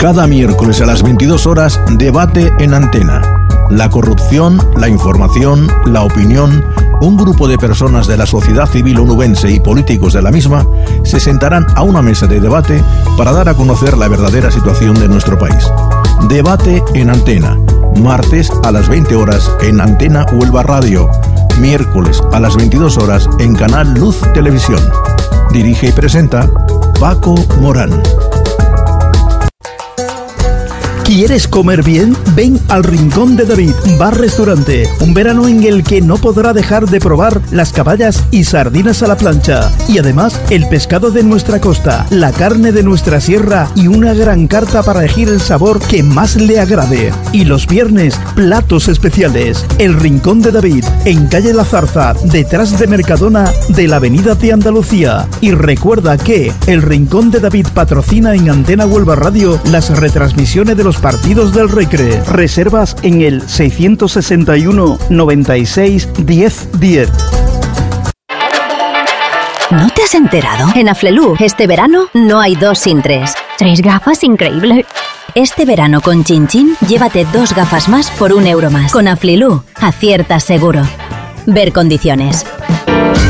Cada miércoles a las 22 horas, debate en Antena. La corrupción, la información, la opinión. Un grupo de personas de la sociedad civil onubense y políticos de la misma se sentarán a una mesa de debate para dar a conocer la verdadera situación de nuestro país. Debate en Antena. Martes a las 20 horas en Antena Huelva Radio. Miércoles a las 22 horas en Canal Luz Televisión. Dirige y presenta Paco Morán. ¿Quieres comer bien? Ven al Rincón de David, bar-restaurante. Un verano en el que no podrá dejar de probar las caballas y sardinas a la plancha. Y además, el pescado de nuestra costa, la carne de nuestra sierra y una gran carta para elegir el sabor que más le agrade. Y los viernes, platos especiales. El Rincón de David, en calle La Zarza, detrás de Mercadona de la Avenida de Andalucía. Y recuerda que el Rincón de David patrocina en Antena Huelva Radio las retransmisiones de los partidos del Recre. Reservas en el 661 96 10 10. ¿No te has enterado? En Aflelu, este verano no hay 2 sin 3. 3 gafas, increíble. Este verano con Chin Chin, llévate 2 gafas más por €1 más. Con Aflelu, aciertas seguro. Ver condiciones.